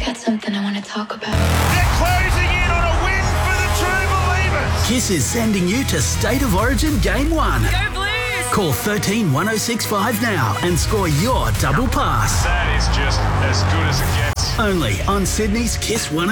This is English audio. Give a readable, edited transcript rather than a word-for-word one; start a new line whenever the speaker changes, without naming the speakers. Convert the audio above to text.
got something I want to talk about.
They're closing in on a win for the True Believers.
Kiss is sending you to State of Origin Game 1.
Go Blues!
Call 13 1065 now and score your double pass.
That is just as good as it gets.
Only on Sydney's Kiss 106.